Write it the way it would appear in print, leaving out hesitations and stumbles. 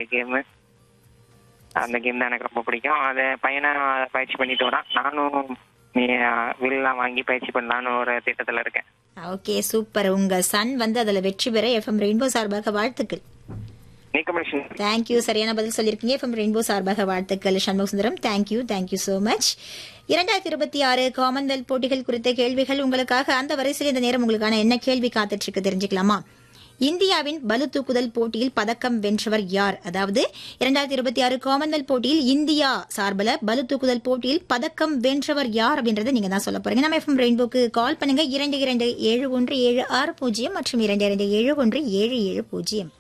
Game. அந்த game தான் எனக்கு ரொம்ப பிடிக்கும். அதை பையனை பயிற்சி பண்ணிட்டு வரான். நானும் வில்லாம் வாங்கி பயிற்சி பண்ணலான்னு ஒரு திட்டத்துல இருக்கேன். Okay, super. உங்க சன் அதுல வெற்றி பெற எஃப்எம் ரெயின்போ சார்பாக வாழ்த்துக்கள். தேங்க்யூ. சரியான பதில் சொல்லியிருக்கீங்க. எஃப்எம் ரெயின்போ சார்பாக வாழ்த்துக்கள் Shanmuga Sundaram. Thank you so much. 2026 Commonwealth போட்டிகள் குறித்த கேள்விகள் உங்களுக்காக. அந்த வரிசையில் இந்த நேரம் உங்களுக்கான என்ன கேள்வி காத்துட்டு இருக்கு தெரிஞ்சுக்கலாமா? இந்தியாவின் பளு தூக்குதல் போட்டியில் பதக்கம் வென்றவர் யார்? அதாவது 2026 காமன்வெல்த் போட்டியில் இந்தியா சார்பில் பளு தூக்குதல் போட்டியில் பதக்கம் வென்றவர் யார் அப்படின்றத நீங்க தான் சொல்ல போறீங்க. நம்ம எஃப்எம் ரெயின்போக்கு கால் பண்ணுங்க 227176 மற்றும் 227177.